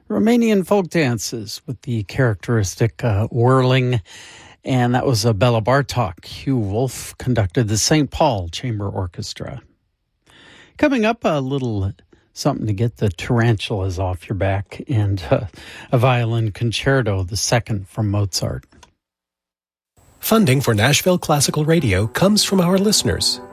Romanian folk dances with the characteristic whirling. And that was Bela Bartok. Hugh Wolf conducted the St. Paul Chamber Orchestra. Coming up, a little something to get the tarantulas off your back, and a violin concerto, the second from Mozart. Funding for Nashville Classical Radio comes from our listeners